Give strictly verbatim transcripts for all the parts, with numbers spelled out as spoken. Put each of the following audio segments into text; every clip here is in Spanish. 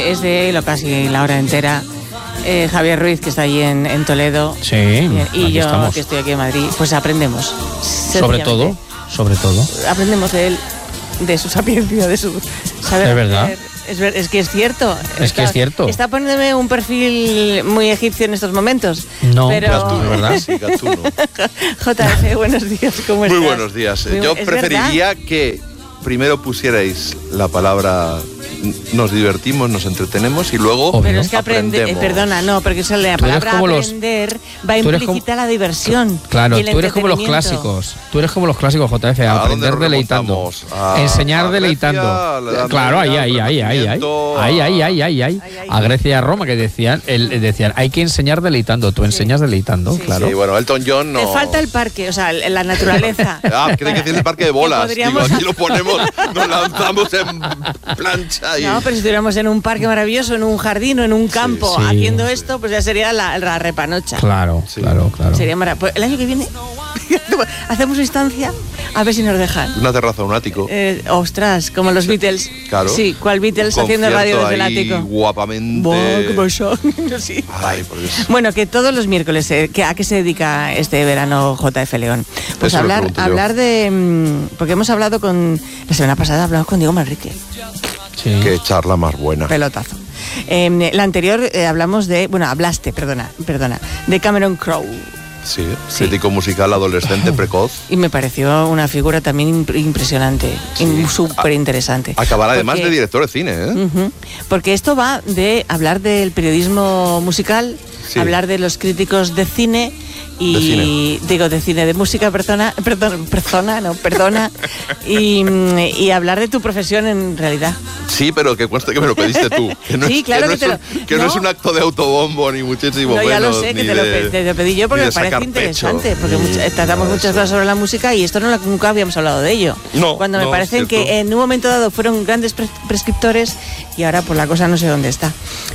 es de lo casi la hora entera. Eh, Javier Ruiz, que está allí en, en Toledo. Sí, y yo, estamos. que estoy aquí en Madrid, pues aprendemos. Sobre todo, sobre todo. Aprendemos de él, de su sapiencia, de su saber. Es verdad. Hacer. Es, ver, es que es cierto. Es está, que es cierto. Está poniéndome un perfil muy egipcio en estos momentos. No, pero... Gatuno, ¿verdad? Sí, Gatuno. J F, buenos días, ¿cómo estás? Muy buenos días. Muy, Yo ¿es preferiría verdad? que primero pusierais la palabra nos divertimos, nos entretenemos y luego Obvio. Pero es que aprende, eh, aprendemos. perdona, no, porque eso, la Tú eres palabra como los- aprender va tú eres implícita como- la diversión. Claro, y el tú eres como los entretenimiento. clásicos. Tú eres como los clásicos, J F, ¿A dónde aprender nos deleitando. remontamos? A- Enseñar a deleitando. Grecia, la Edad Claro, ahí, Media, ahí, el ahí, ahí, ahí. Renacimiento, Ahí, ahí, ahí, ahí, ahí. Ay, ay. A Grecia y a Roma, que decían, el, decían, hay que enseñar deleitando. Tú enseñas deleitando, Sí, claro. Sí, bueno, Elton John no. Te falta el parque, o sea, la naturaleza. Ah, creen que tiene el parque de bolas. Que Digo, podríamos- aquí lo ponemos, nos lanzamos en plancha y. No, pero si estuviéramos en un parque maravilloso, en un jardín o en un campo sí, haciendo sí. esto, pues ya sería la, la repanocha. Claro, Sí. claro, claro. Sería maravilloso. Pues el año que viene hacemos una instancia a ver si nos dejan. Una terraza, un ático. Eh, ostras, como los Beatles. Claro. Sí, ¿cuál Beatles Un haciendo radio concierto desde el ahí ático? Guapamente. Buah, qué pasón. Sí. Ay, por Dios. Bueno, que todos los miércoles, eh, que ¿a qué se dedica este verano J F León? Pues Eso lo hablar, pregunto yo. hablar de... mm, Porque hemos hablado con... La semana pasada hablamos con Diego Manrique. Sí. Qué charla más buena. Pelotazo. Eh, la anterior eh, hablamos de... Bueno, hablaste, perdona, perdona, de Cameron Crowe. Sí, Sí. crítico musical adolescente precoz. Y me pareció una figura también imp- impresionante, im- súper interesante. Acabar además Porque- de director de cine, ¿eh? Ujú. Porque esto va de hablar del periodismo musical, Sí. hablar de los críticos de cine y De cine. digo de cine de música, persona, perdón, persona, no, perdona, y, mm, y hablar de tu profesión en realidad. Sí, pero que conste que me lo pediste tú. Que no Sí, es, claro que no que es te un, lo- que no no. es un acto de autobombo ni muchísimo No, ya menos. lo sé, que ni te lo, de- pe- te lo pedí yo ni porque de me parece sacar interesante, pecho, porque ni mucha- de tratamos eso. muchas cosas sobre la música y esto no lo- nunca habíamos hablado de ello. No, Cuando me no, parecen cierto. que en un momento dado fueron grandes pres- prescriptores y ahora pues la cosa no sé dónde está.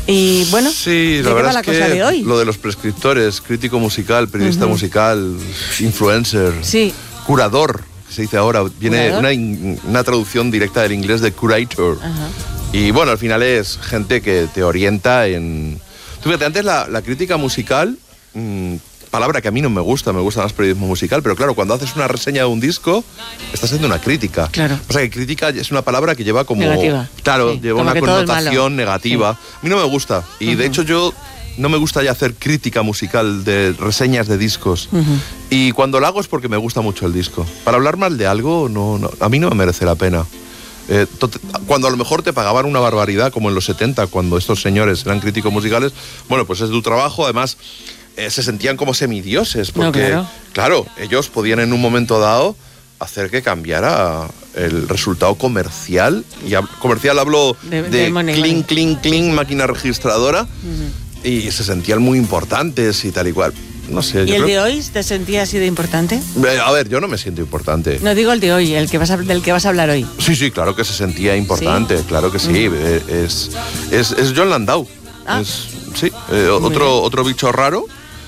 Y bueno, Sí, ¿de la qué verdad va la es cosa que de hoy? lo de los prescriptores, crítico musical, periodista musical, influencer, Sí. curador, que se dice ahora, viene ¿Curador? una, in- una traducción directa del inglés de curator. Ajá. Y bueno, al final es gente que te orienta en... Tú fíjate, antes la, la crítica musical, mmm, palabra que a mí no me gusta, me gusta más periodismo musical, pero claro, cuando haces una reseña de un disco, estás haciendo una crítica. Claro. O sea que crítica es una palabra que lleva como... Negativa. Claro, Sí, lleva como una que todo es connotación malo. negativa. Sí. A mí no me gusta. Y de hecho yo no me gusta ya hacer crítica musical de reseñas de discos. Ujú. Y cuando lo hago es porque me gusta mucho el disco. Para hablar mal de algo, no, no, a mí no me merece la pena. Eh, tot- cuando a lo mejor te pagaban una barbaridad, como en los setenta, cuando estos señores eran críticos musicales, bueno, pues es tu trabajo. Además, eh, se sentían como semidioses, porque, No, claro. claro, ellos podían en un momento dado hacer que cambiara el resultado comercial. Y hab- comercial hablo De- de, de money, clink, money. clink, clink, máquina registradora. Y se sentían muy importantes y tal y cual. No sé. ¿Y yo el creo- de hoy te sentías así de importante? Eh, A ver, yo no me siento importante. No digo el de hoy, el que vas a, del que vas a hablar hoy. Sí, sí, claro que se sentía importante, claro que sí. eh, Es, es, es John Landau. Ah. Es, sí, eh, Muy otro, bien. otro bicho raro.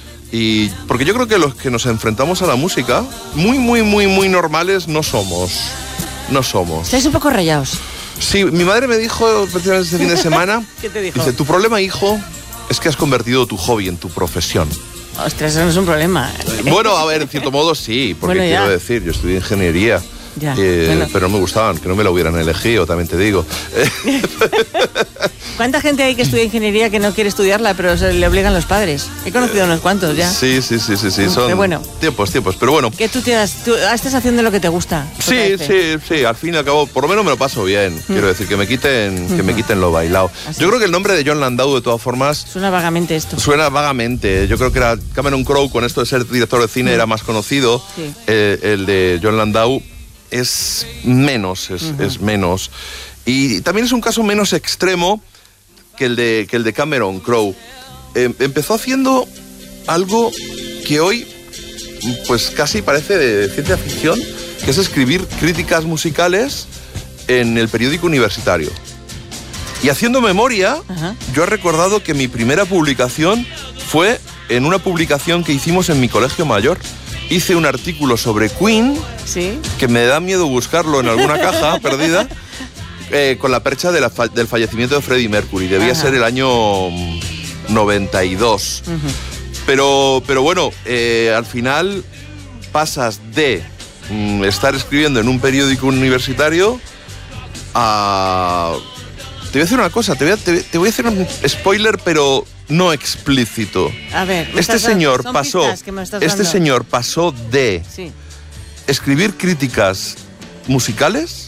Y porque yo creo que los que nos enfrentamos a la música, muy, muy, muy, muy normales no somos. No somos. Estáis un poco rayados. Sí, mi madre me dijo precisamente este fin de semana. ¿Qué te dijo? Dice, tu problema, hijo, es que has convertido tu hobby en tu profesión. Ostras, eso no es un problema. Bueno, a ver, en cierto modo sí, porque Bueno, ya. quiero decir, yo estudié ingeniería, Ya, eh, bueno. pero no me gustaban, que no me la hubieran elegido, también te digo. ¿Cuánta gente hay que estudia ingeniería que no quiere estudiarla, pero se le obligan los padres? He conocido unos cuantos ya. Sí, sí, sí, sí, sí, son Pero bueno. tiempos, tiempos, pero bueno. Que tú, te has- tú estás haciendo lo que te gusta. Sí, J F. sí, sí, al fin y al cabo, por lo menos me lo paso bien. Quiero decir, que me quiten, que me quiten lo bailado. Mm. Así Yo es. creo que el nombre de John Landau, de todas formas, Suena vagamente esto. suena vagamente. Yo creo que era Cameron Crowe, con esto de ser director de cine, era más conocido. Sí. Eh, el de John Landau es menos, es, es menos. Y también es un caso menos extremo que el de, que el de Cameron Crowe. Eh, empezó haciendo algo que hoy pues casi parece de ciencia ficción, que es escribir críticas musicales en el periódico universitario. Y haciendo memoria, Ajá. yo he recordado que mi primera publicación fue en una publicación que hicimos en mi colegio mayor. Hice un artículo sobre Queen, Sí. que me da miedo buscarlo en alguna caja perdida, eh, con la percha de la fa- del fallecimiento de Freddie Mercury. Debía Ajá. ser el año mm, noventa y dos. Ujú. Pero, pero bueno, eh, al final pasas de mm, estar escribiendo en un periódico universitario a... Te voy a decir una cosa, te voy a, te, te voy a hacer un spoiler, pero no explícito. A ver, me Este estás dando- señor son pasó, pistas que me estás este dando. señor pasó de Sí. escribir críticas musicales